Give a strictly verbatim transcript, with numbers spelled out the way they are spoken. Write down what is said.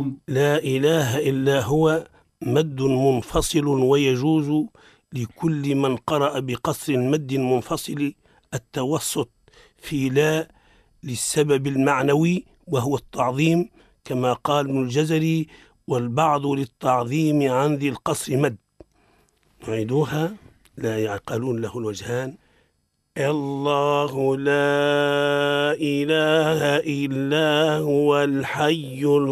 لا إله إلا هو مد منفصل، ويجوز لكل من قرأ بقصر مد منفصل التوسط في لا للسبب المعنوي وهو التعظيم، كما قال ابن الجزري: والبعض للتعظيم عن ذي القصر مد. نعيدوها: لا يعقلون له الوجهان. الله لا إله إلا هو الحي